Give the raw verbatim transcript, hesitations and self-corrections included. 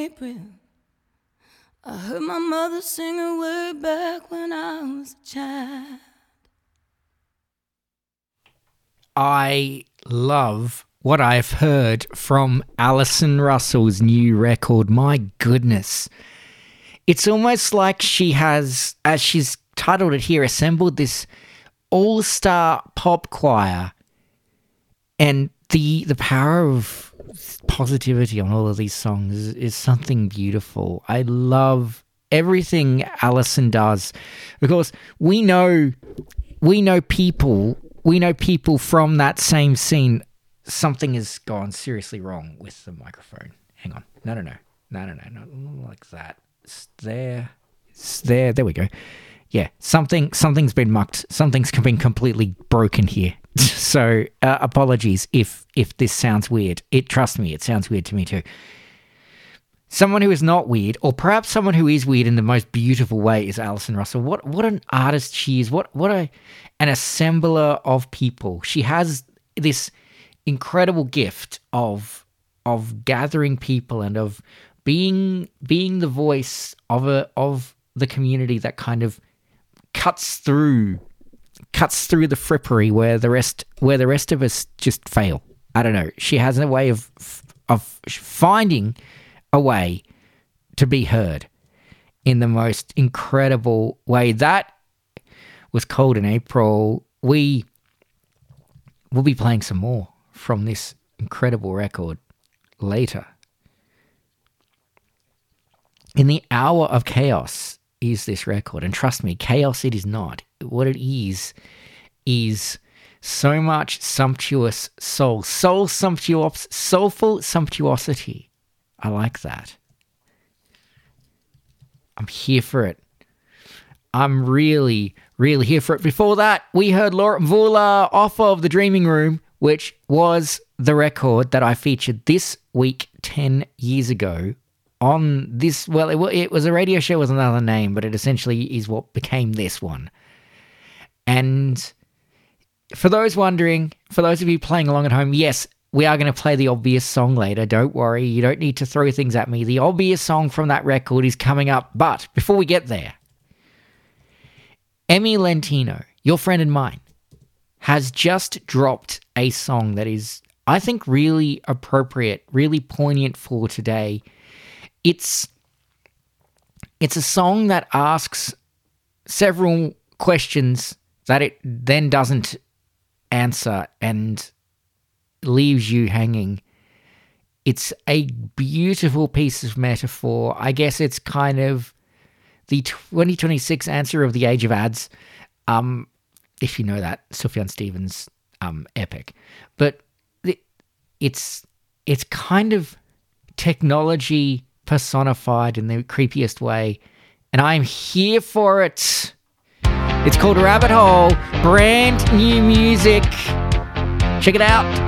April. I heard my mother sing her way back when I was a child. I love what I've heard from Alison Russell's new record. My goodness. It's almost like she has, as she's titled it here, assembled this all-star pop choir, and the the power of positivity on all of these songs is, is something beautiful. I love everything Alison does, because we know we know people we know people from that same scene. Something has gone seriously wrong with the microphone. Hang on. No, no, no. No, no, no. Not like that. It's there. It's there. There we go. Yeah, something something's been mucked. Something's been completely broken here. So uh, apologies if if this sounds weird. It trust me, it sounds weird to me too. Someone who is not weird, or perhaps someone who is weird in the most beautiful way, is Alison Russell. What what an artist she is. What what a an assembler of people. She has this incredible gift of of gathering people and of being being the voice of a of the community that kind of cuts through cuts through the frippery where the rest where the rest of us just fail. I don't know. She has a way of of finding a way to be heard in the most incredible way. That was Cold in April. We will be playing some more from this incredible record later. In the hour of chaos is this record, and trust me, chaos it is not. What it is is so much sumptuous soul, soul sumptuous, soulful sumptuosity. I like that. I'm here for it. I'm really, really here for it. Before that, we heard Laura Mvula off of The Dreaming Room, which was the record that I featured this week ten years ago on this, well, it, it was a radio show with another name, but it essentially is what became this one. And for those wondering, for those of you playing along at home, yes, we are going to play the obvious song later. Don't worry, you don't need to throw things at me. The obvious song from that record is coming up. But before we get there, Emmy Lentino, your friend and mine, has just dropped a song that is, I think, really appropriate, really poignant for today. It's it's a song that asks several questions that it then doesn't answer and leaves you hanging. It's a beautiful piece of metaphor. I guess it's kind of the twenty twenty-six answer of The Age of Ads, um, if you know that Sufjan Stevens um, epic. But it's it's kind of technology personified in the creepiest way, and I'm here for it. It's called Rabbit Hole, brand new music. Check it out.